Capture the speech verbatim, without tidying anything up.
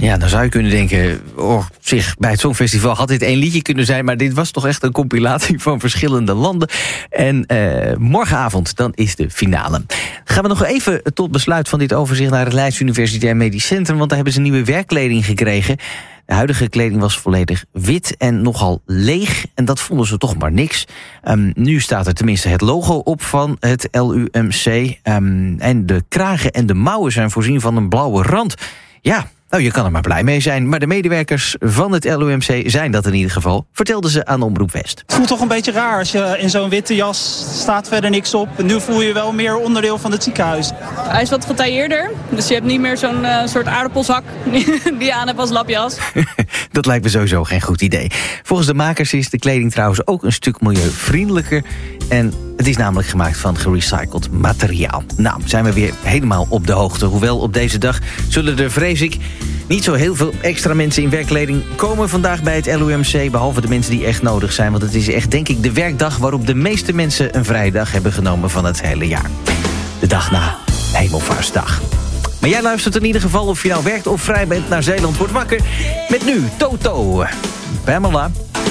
Ja, dan zou je kunnen denken, oh, zich, bij het Songfestival had dit één liedje kunnen zijn, maar dit was toch echt een compilatie van verschillende landen. En uh, morgenavond, dan is de finale. Gaan we nog even tot besluit van dit overzicht naar het Leids Universitair Medisch Centrum, want daar hebben ze nieuwe werkkleding gekregen. De huidige kleding was volledig wit en nogal leeg. En dat vonden ze toch maar niks. Um, nu staat er tenminste het logo op van het L U M C. Um, en de kragen en de mouwen zijn voorzien van een blauwe rand. Ja, nou, je kan er maar blij mee zijn. Maar de medewerkers van het L U M C zijn dat in ieder geval, vertelden ze aan Omroep West. Het voelt toch een beetje raar als je in zo'n witte jas staat, verder niks op. En nu voel je wel meer onderdeel van het ziekenhuis. Hij is wat getailleerder, dus je hebt niet meer zo'n uh, soort aardappelzak die je aan hebt als lapjas. Dat lijkt me sowieso geen goed idee. Volgens de makers is de kleding trouwens ook een stuk milieuvriendelijker. En het is namelijk gemaakt van gerecycled materiaal. Nou, zijn we weer helemaal op de hoogte. Hoewel op deze dag zullen er, vrees ik, niet zo heel veel extra mensen in werkkleding komen vandaag bij het L U M C. Behalve de mensen die echt nodig zijn. Want het is echt, denk ik, de werkdag waarop de meeste mensen een vrije dag hebben genomen van het hele jaar. De dag na Hemelvaartsdag. Maar jij luistert in ieder geval, of je nou werkt of vrij bent, naar Zeeland wordt wakker. Met nu Toto, Pamela.